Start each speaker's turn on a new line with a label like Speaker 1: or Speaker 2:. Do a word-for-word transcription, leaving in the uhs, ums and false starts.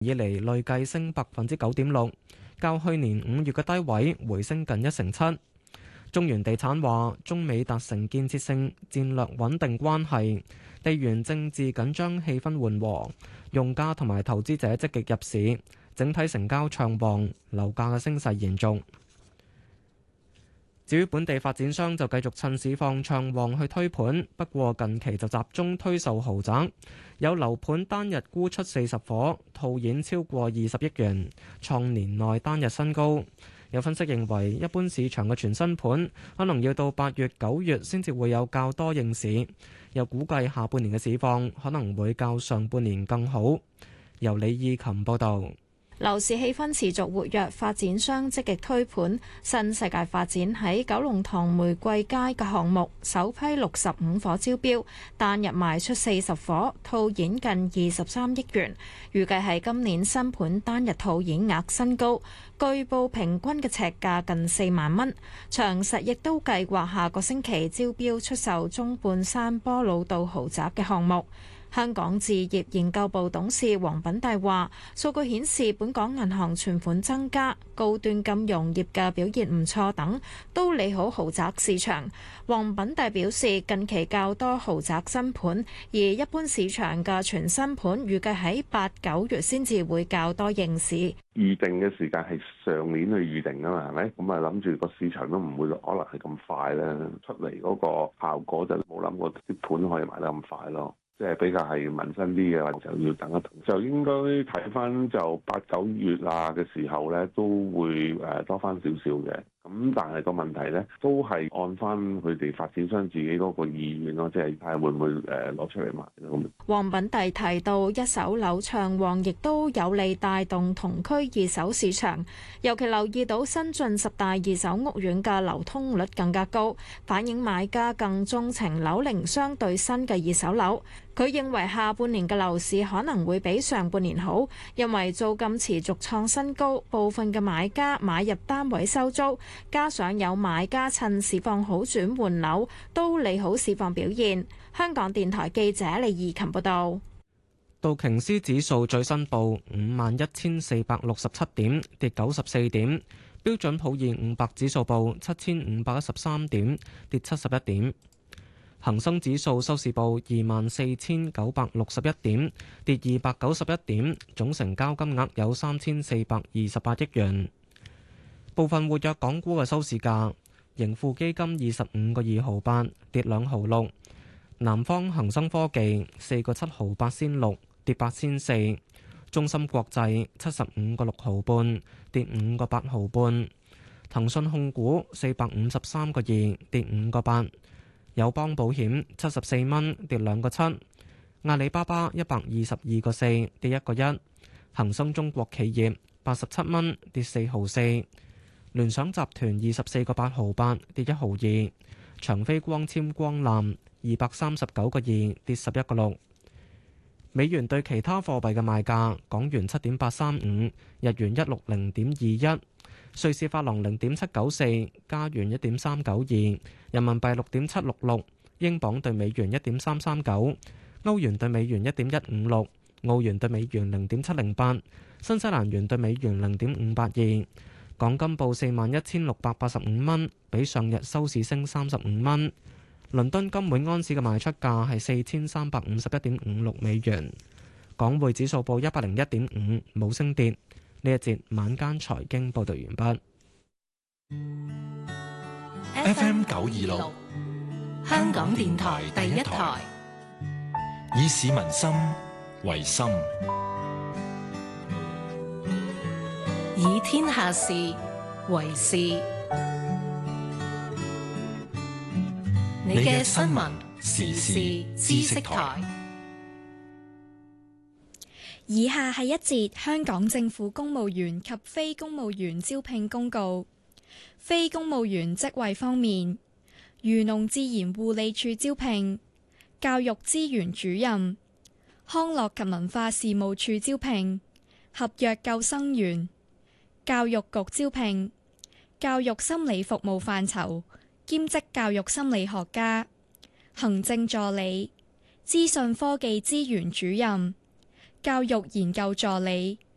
Speaker 1: 以嚟累計升百分之九點六，較去年五月嘅低位回升近一成七。中原地產話，中美達成建設性戰略穩定關係，地緣政治緊張氣氛緩和，用家同埋投資者積極入市，整體成交暢旺，樓價嘅升勢延續。至於本地發展商就繼續趁市況暢旺去推盤，不過近期就集中推售豪宅，有樓盤單日沽出四十伙，套現超過二十億元，創年內單日新高。有分析認為，一般市場嘅全新盤可能要到八月、九月先至會有較多應市，又估計下半年嘅市況可能會較上半年更好。由李義琴報導。
Speaker 2: 樓市氣氛持續活躍，發展商積極推盤。新世界發展喺九龍塘玫瑰街嘅項目首批六十五伙招標，單日賣出四十伙，套現近二十三億元，預計係今年新盤單日套現額新高，據報平均嘅尺價近四萬蚊。長實亦都計劃下個星期招標出售中半山波老道豪宅嘅項目。香港置業研究部董事黃品大話，數據顯示本港銀行存款增加、高端金融業嘅表現唔錯等，都利好豪宅市場。黃品大表示，近期較多豪宅新盤，而一般市場嘅全新盤預計喺八九月先至會較多應市。
Speaker 3: 預定嘅時間係上年去預定啊嘛，係咪？咁啊諗住個市場都唔會可能係咁快咧，出嚟嗰個效果就冇諗過啲盤可以賣得咁快咯。即係比較係民生啲嘅，就要等一等。就應該睇翻就八九月啊嘅時候咧，都會誒多翻少少嘅。咁但係個問題咧，都係按翻佢哋發展商自己嗰個意願咯，即係睇下會唔會誒攞出嚟賣咯。
Speaker 2: 黃品第提到，一手樓暢旺，亦都有利帶動同區二手市場。尤其留意到新進十大二手屋苑嘅流通率更加高，反映買家更鍾情樓齡相對新嘅二手樓。佢認為下半年嘅樓市可能會比上半年好，因為租金持續創新高，部分嘅買家買入單位收租，加上有買家趁市況好轉換樓，都利好市況表現。香港電台記者李怡琴報道。
Speaker 1: 道瓊斯指數最新報五萬一千四百六十七點，跌九十四點。標準普爾五百指數報七千五百一十三點，跌七十一點。恒生指數收市報二萬四千九百六十一點，跌二百九十一點，總成交金額有三千四百二十八億元。部分活躍港股嘅收市價，盈富基金二十五個二毫八，跌兩毫六；南方恒生科技四個七毫八仙六，跌八仙四；中芯國際七十五個六毫半，跌五個八毫半；騰訊控股四百五十三個二，跌五個八。友邦保險七十四蚊，跌兩個七；阿里巴巴一百二十二個四，跌一個一；恒生中國企業八十七蚊，跌四毫四；聯想集團二十四個八毫八，跌一毫二；長飛光纖光纜二百三十九個二，跌十一個六。美元對其他貨幣嘅賣價：港元七點八三五，日元一六零點二一。瑞士法郎零點七九四，加元一點三九二，人民幣六點七六六，英鎊對美元一點三三九，歐元對美元一點一五六，澳元對美元零點七零八，新西蘭元對美元零點五八二。港金報四萬一千六百八十五蚊，比上日收市升三十五蚊。倫敦金每安士嘅賣出價係四千三百五十一點五六美元。港匯指數報一百零一點五，冇升跌。呢一節晚間財經報道完畢。
Speaker 4: F M 九二六，香港電台第一台，以市民心為心，以天下事為事。你嘅新聞時事知識台。
Speaker 5: 以下係一節香港政府公務員及非公務員招聘公告。非公務員職位方面，漁農自然護理署招聘教育資源主任，康樂及文化事務署招聘合約救生員，教育局招聘教育心理服務範疇兼職教育心理學家、行政助理、資訊科技資源主任、教育研究助理、